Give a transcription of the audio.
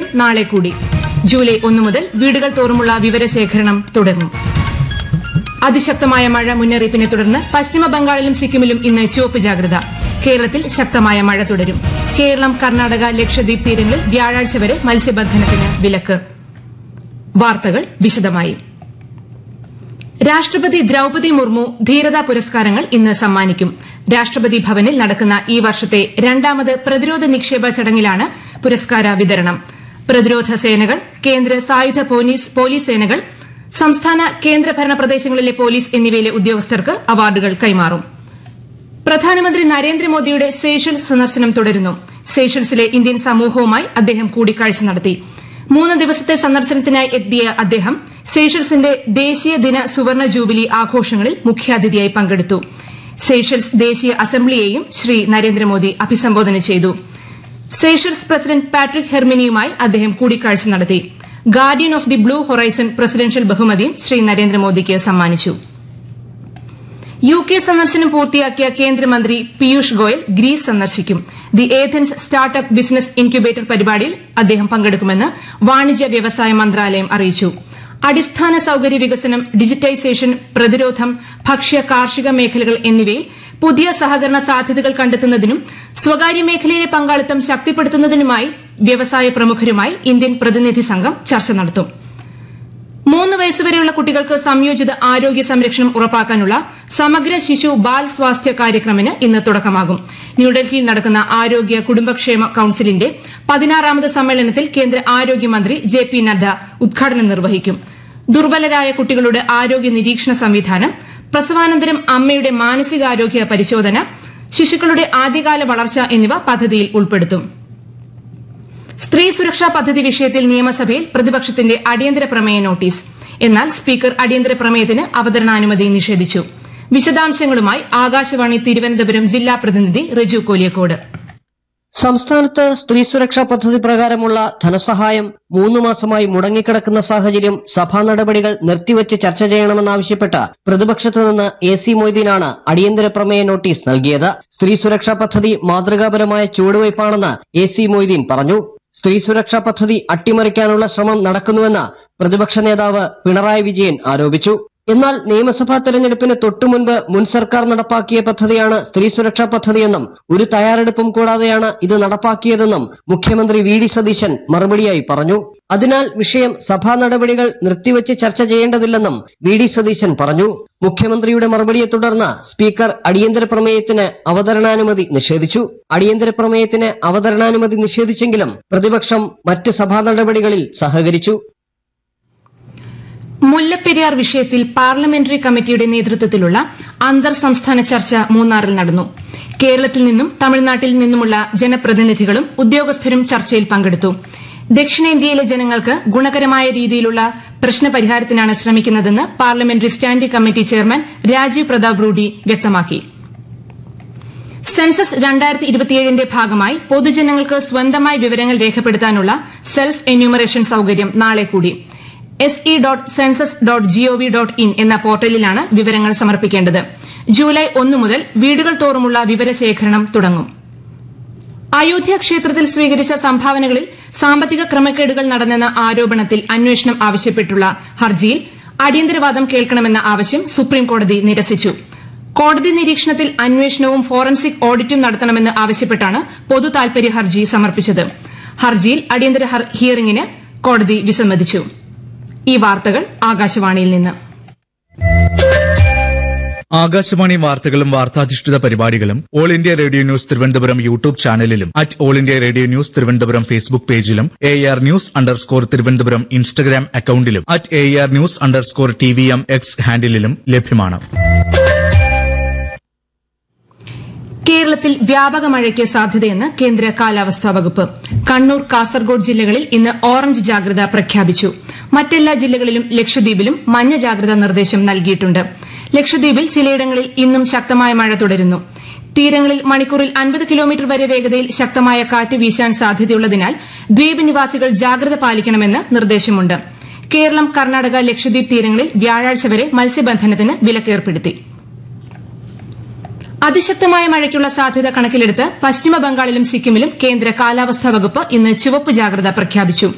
നാളെ കൂടി. ജൂലൈ 1 മുതൽ വീടുകൾ തോറുമുള്ള വിവരശേഖരണം തുടങ്ങും. അതിശക്തമായ മഴ മുന്നറിയിപ്പിനെ തുടർന്ന് പശ്ചിമ ബംഗാളിലും സിക്കിമിലും ഇന്ന് ചുവപ്പ് ജാഗ്രത. കേരളത്തിൽ ശക്തമായ മഴ തുടരും. കേരളം, കർണാടക, ലക്ഷദ്വീപ് തീരങ്ങളിൽ വ്യാഴാഴ്ച വരെ മത്സ്യബന്ധനത്തിന് വിലക്ക്. വാർത്തകൾ വിശദമായി. രാഷ്ട്രപതി ദ്രൌപദി മുർമു ധീരതാ പുരസ്കാരങ്ങൾ ഇന്ന് സമ്മാനിക്കും. രാഷ്ട്രപതി ഭവനിൽ നടക്കുന്ന ഈ വർഷത്തെ രണ്ടാമത് പ്രതിരോധ നിക്ഷേപ ചടങ്ങിലാണ് പുരസ്കാര വിതരണം. പ്രതിരോധ സേനകൾ, കേന്ദ്ര സായുധ പോലീസ് സേനകൾ, സംസ്ഥാന കേന്ദ്രഭരണ പ്രദേശങ്ങളിലെ പോലീസ് എന്നിവയിലെ ഉദ്യോഗസ്ഥർക്ക് അവാർഡുകൾ കൈമാറും. പ്രധാനമന്ത്രി നരേന്ദ്രമോദിയുടെ സേഷൽസ് സന്ദർശനം തുടരുന്നു. സേഷൽസിലെ ഇന്ത്യൻ സമൂഹവുമായി അദ്ദേഹം കൂടിക്കാഴ്ച നടത്തി. 3 ദിവസത്തെ സന്ദർശനത്തിനായി എത്തിയ അദ്ദേഹം സേഷൽസിന്റെ ദേശീയ ദിന സുവർണ ജൂബിലി ആഘോഷങ്ങളിൽ മുഖ്യാതിഥിയായി പങ്കെടുത്തു. സേഷൽസ് ദേശീയ അസംബ്ലിയെയും ശ്രീ നരേന്ദ്രമോദി അഭിസംബോധന ചെയ്തു. സേഷൽസ് പ്രസിഡന്റ് പാട്രിക് ഹെർമിനിയുമായി അദ്ദേഹം കൂടിക്കാഴ്ച നടത്തി. Guardian of the blue horizon presidential ബഹുമതിയും ശ്രീ നരേന്ദ്രമോദിക്ക് സമ്മാനിച്ചു. UK സന്ദർശനം പൂർത്തിയാക്കിയ കേന്ദ്രമന്ത്രി പീയൂഷ് ഗോയൽ ഗ്രീസ് സന്ദർശിക്കും. The Athens startup business incubator പരിപാടിയിൽ അദ്ദേഹം പങ്കെടുക്കുമെന്ന് വാണിജ്യ വ്യവസായ മന്ത്രാലയം അറിയിച്ചു. അടിസ്ഥാന സൌകര്യ വികസനം, ഡിജിറ്റൈസേഷൻ, പ്രതിരോധം, ഭക്ഷ്യ കാർഷിക മേഖലകൾ എന്നിവയിൽ പുതിയ സഹകരണ സാധ്യതകൾ കണ്ടെത്തുന്നതിനും സ്വകാര്യ മേഖലയിലെ പങ്കാളിത്തം ശക്തിപ്പെടുത്തുന്നതിനുമായി വ്യവസായ പ്രമുഖരുമായി ഇന്ത്യൻ പ്രതിനിധി സംഘം ചർച്ച നടത്തും. 3 വയസ്സുവരെയുള്ള കുട്ടികൾക്ക് സംയോജിത ആരോഗ്യ സംരക്ഷണം ഉറപ്പാക്കാനുള്ള സമഗ്ര ശിശു ബാൽ സ്വാസ്ഥ്യ കാര്യക്രമിന് ഇന്ന് തുടക്കമാകും. ന്യൂഡൽഹിയിൽ നടക്കുന്ന ആരോഗ്യ കുടുംബക്ഷേമ കൌൺസിലിന്റെ 16ാമത് സമ്മേളനത്തിൽ കേന്ദ്ര ആരോഗ്യമന്ത്രി JP നദ്ദ ഉദ്ഘാടനം നിർവഹിക്കും. ദുർബലരായ കുട്ടികളുടെ ആരോഗ്യ നിരീക്ഷണ സംവിധാനം, പ്രസവാനന്തരം അമ്മയുടെ മാനസികാരോഗ്യ പരിശോധന, ശിശുക്കളുടെ ആദ്യകാല വളർച്ച എന്നിവ പദ്ധതിയിൽ ഉൾപ്പെടുത്തും. സ്ത്രീ സുരക്ഷാ പദ്ധതി വിഷയത്തിൽ നിയമസഭയിൽ പ്രതിപക്ഷത്തിന്റെ അടിയന്തര പ്രമേയ നോട്ടീസ്. എന്നാൽ സ്പീക്കർ അടിയന്തര പ്രമേയത്തിന് അവതരണാനുമതി നിഷേധിച്ചു. വിശദാംശങ്ങളുമായി ആകാശവാണി തിരുവനന്തപുരം ജില്ലാ പ്രതിനിധി റിജു കോലിയക്കോട്. സംസ്ഥാനത്ത് സ്ത്രീ സുരക്ഷാ പദ്ധതി പ്രകാരമുള്ള ധനസഹായം 3 മാസമായി മുടങ്ങിക്കിടക്കുന്ന സാഹചര്യം സഭാ നടപടികൾ നിർത്തിവച്ച് ചർച്ച ചെയ്യണമെന്നാവശ്യപ്പെട്ട് പ്രതിപക്ഷത്തു നിന്ന് AC മൊയ്തീനാണ് അടിയന്തര പ്രമേയ നോട്ടീസ് നൽകിയത്. സ്ത്രീ സുരക്ഷാ പദ്ധതി മാതൃകാപരമായ ചുവടുവയ്പാണെന്ന് AC മൊയ്തീൻ പറഞ്ഞു. സ്ത്രീ സുരക്ഷാ പദ്ധതി അട്ടിമറിക്കാനുള്ള ശ്രമം നടക്കുന്നുവെന്ന് പ്രതിപക്ഷ നേതാവ് പിണറായി വിജയൻ ആരോപിച്ചു. എന്നാൽ നിയമസഭാ തെരഞ്ഞെടുപ്പിന് തൊട്ടുമുൻപ് മുൻ സർക്കാർ നടപ്പാക്കിയ പദ്ധതിയാണ് സ്ത്രീ സുരക്ഷാ പദ്ധതിയെന്നും ഒരു തയ്യാറെടുപ്പും കൂടാതെയാണ് ഇത് നടപ്പാക്കിയതെന്നും മുഖ്യമന്ത്രി VD സതീശൻ മറുപടിയായി പറഞ്ഞു. അതിനാൽ വിഷയം സഭാ നടപടികൾ നിർത്തിവച്ച് ചർച്ച ചെയ്യേണ്ടതില്ലെന്നും VD സതീശൻ പറഞ്ഞു. മുഖ്യമന്ത്രിയുടെ മറുപടിയെ തുടർന്ന് സ്പീക്കർ അടിയന്തര പ്രമേയത്തിന് അവതരണാനുമതി നിഷേധിച്ചു. അടിയന്തര പ്രമേയത്തിന് അവതരണാനുമതി നിഷേധിച്ചെങ്കിലും പ്രതിപക്ഷം മറ്റ് സഭാ നടപടികളിൽ സഹകരിച്ചു. മുല്ലപ്പെരിയാർ വിഷയത്തിൽ പാർലമെന്ററി കമ്മിറ്റിയുടെ നേതൃത്വത്തിലുള്ള അന്തർ സംസ്ഥാന ചർച്ച മൂന്നാറിൽ നടന്നു. കേരളത്തിൽ നിന്നും തമിഴ്നാട്ടിൽ നിന്നുമുള്ള ജനപ്രതിനിധികളും ഉദ്യോഗസ്ഥരും ചർച്ചയിൽ പങ്കെടുത്തു. ദക്ഷിണേന്ത്യയിലെ ജനങ്ങൾക്ക് ഗുണകരമായ രീതിയിലുള്ള പ്രശ്നപരിഹാരത്തിനാണ് ശ്രമിക്കുന്നതെന്ന് parliamentary standing committee chairman Rajeev Pratap Rudy വ്യക്തമാക്കി. സെൻസസ് 2027ന്റെ ഭാഗമായി പൊതുജനങ്ങൾക്ക് സ്വന്തമായി വിവരങ്ങൾ രേഖപ്പെടുത്താനുള്ള സെൽഫ് എന്യൂമറേഷൻ സൌകര്യം നാളെ കൂടി. se.census.gov.in എന്ന പോർട്ടലിലാണ് വിവരങ്ങൾ സമർപ്പിക്കേണ്ടത്. ജൂലൈ 1 മുതൽ വീടുകൾ തോറുമുള്ള വിവരശേഖരണം തുടങ്ങും. അയോധ്യ ക്ഷേത്രത്തിൽ സ്വീകരിച്ച സംഭാവനകളിൽ സാമ്പത്തിക ക്രമക്കേടുകൾ നടന്നെന്ന ആരോപണത്തിൽ അന്വേഷണം ആവശ്യപ്പെട്ടുള്ള ഹർജിയിൽ അടിയന്തരവാദം കേൾക്കണമെന്ന ആവശ്യം സുപ്രീംകോടതി നിരസിച്ചു. കോടതി നിരീക്ഷണത്തിൽ അന്വേഷണവും ഫോറൻസിക് ഓഡിറ്റും നടത്തണമെന്ന് ആവശ്യപ്പെട്ടാണ് പൊതു താൽപര്യ ഹർജി സമർപ്പിച്ചത്. ഹർജിയിൽ അടിയന്തര ഹിയറിംഗിന് കോടതി വിസമ്മതിച്ചു. ഈ വാർത്തകൾ ആകാശവാണിയിൽ നിന്ന്. ആകാശവാണി വാർത്തകളും വാർത്താധിഷ്ഠിത പരിപാടികളും all India radio news Thiruvananthapuram YouTube ചാനലിലും all India radio news Thiruvananthapuram Facebook പേജിലും AR ന്യൂസ് തിരുവനന്തപുരം ഇൻസ്റ്റഗ്രാം അക്കൌണ്ടിലും AR ന്യൂസ് TVM X ഹാൻഡിലും ലഭ്യമാണ്. കേരളത്തിൽ വ്യാപക മഴയ്ക്ക് സാധ്യതയെന്ന് കേന്ദ്ര കാലാവസ്ഥാ വകുപ്പ്. കണ്ണൂർ, കാസർഗോഡ് ജില്ലകളിൽ ഇന്ന് ഓറഞ്ച് ജാഗ്രത പ്രഖ്യാപിച്ചു. മറ്റെല്ലാ ജില്ലകളിലും ലക്ഷദ്വീപിലും മഞ്ഞ ജാഗ്രതാ നിർദ്ദേശം നൽകിയിട്ടുണ്ട്. ലക്ഷദ്വീപിൽ ചിലയിടങ്ങളിൽ ഇന്നും ശക്തമായ മഴ തുടരുന്നു. തീരങ്ങളിൽ മണിക്കൂറിൽ 50 കിലോമീറ്റർ വരെ വേഗതയിൽ ശക്തമായ കാറ്റ് വീശാൻ സാധ്യതയുള്ളതിനാൽ ദ്വീപ് നിവാസികൾ ജാഗ്രത പാലിക്കണമെന്ന് നിർദ്ദേശമുണ്ട്. കേരളം, കർണാടക, ലക്ഷദ്വീപ് തീരങ്ങളിൽ വ്യാഴാഴ്ച വരെ മത്സ്യബന്ധനത്തിന് വിലക്കേർപ്പെടുത്തി. അതിശക്തമായ മഴയ്ക്കുള്ള സാധ്യത കണക്കിലെടുത്ത് പശ്ചിമ ബംഗാളിലും സിക്കിമിലും കേന്ദ്ര കാലാവസ്ഥാ വകുപ്പ് ഇന്ന് ചുവപ്പ് ജാഗ്രത പ്രഖ്യാപിച്ചു.